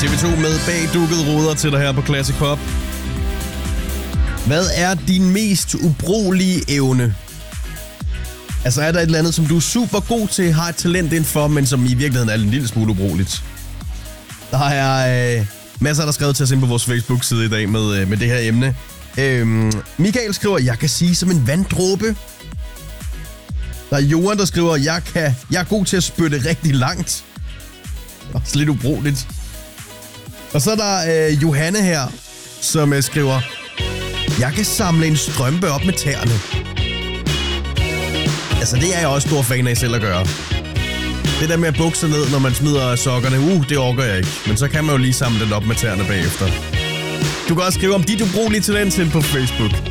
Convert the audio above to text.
TV2 med bagdukket ruder til dig her på Classic Pop. Hvad er din mest ubrugelige evne? Altså er der et eller andet, som du er super god til, har et talent inden for, men som i virkeligheden er en lille smule ubrugeligt? Der er masser, der skrevet til os ind på vores Facebook-side i dag med det her emne. Michael skriver, jeg kan sige som en vanddråbe. Der er Johan, der skriver, jeg er god til at spytte rigtig langt. Også lidt ubrugeligt. Og så er der Johanne her, som skriver, jeg kan samle en strømpe op med tæerne. Altså, det er jeg også stor fan af selv at gøre. Det der med at bukse ned, når man smider sokkerne, det orker jeg ikke. Men så kan man jo lige samle den op med tæerne bagefter. Du kan også skrive om dit ubrugelige talent ind på Facebook.